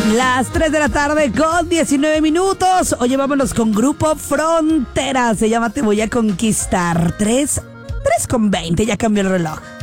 Las 3 de la tarde con 19 minutos. Oye, vámonos con Grupo Frontera. Se llama Te Voy a Conquistar. 3 con 20, ya cambió el reloj.